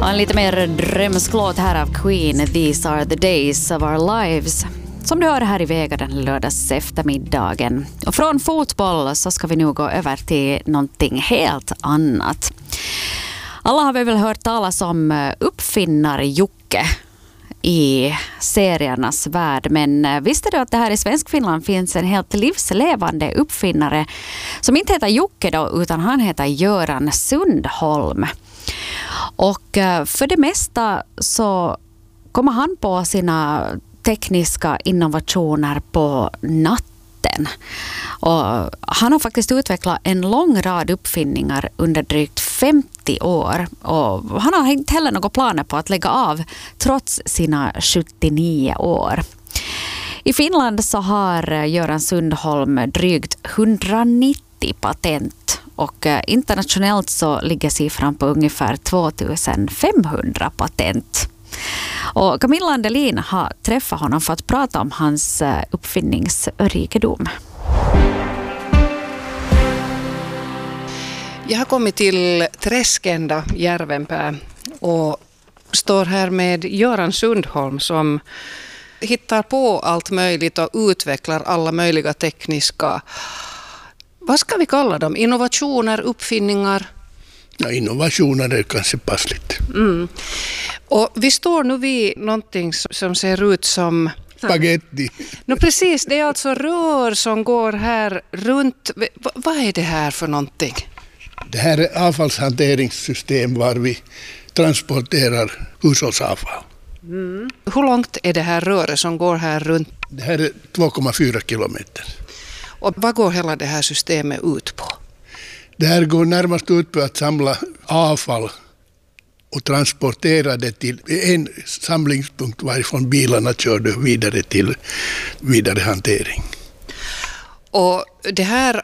Och en lite mer drömsk låt här av Queen, These are the days of our lives, som du hör här i Vega den lördags eftermiddagen. Och från fotboll så ska vi nu gå över till någonting helt annat. Alla har vi väl hört talas om uppfinnar-Jocke i seriernas värld, men visste du att det här i Svenskfinland finns en helt livslevande uppfinnare som inte heter Jocke då, utan han heter Göran Sundholm. Och för det mesta så kommer han på sina tekniska innovationer på natten. Och han har faktiskt utvecklat en lång rad uppfinningar under drygt 50 år. Och han har inte heller några planer på att lägga av trots sina 79 år. I Finland så har Göran Sundholm drygt 190 patent. Och internationellt så ligger siffran på ungefär 2500 patent. Och Camilla Andelin har träffat honom för att prata om hans uppfinningsrikedom. Jag har kommit till Träskända, Järvenpää, och står här med Göran Sundholm som hittar på allt möjligt och utvecklar alla möjliga tekniska, vad ska vi kalla dem? Innovationer, uppfinningar? Ja, innovationer är kanske passligt. Och vi står nu vid någonting som ser ut som Spaghetti. No, precis, det är alltså rör som går här runt. Vad är det här för någonting? Det här är avfallshanteringssystem var vi transporterar hushållsavfall. Hur långt är det här röret som går här runt? Det här är 2,4 kilometer. Och vad går hela det här systemet ut på? Det här går närmast ut på att samla avfall och transportera det till en samlingspunkt varifrån bilarna körde vidare till vidare hantering. Och det här